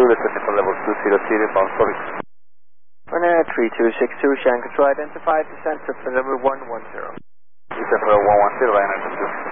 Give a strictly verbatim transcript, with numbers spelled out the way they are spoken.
two, descending for level two zero zero, bound for X. Ryanair three two six two, Shanghai Control identified, descent to level one one zero. Descent for level one one zero, Ryanair two two.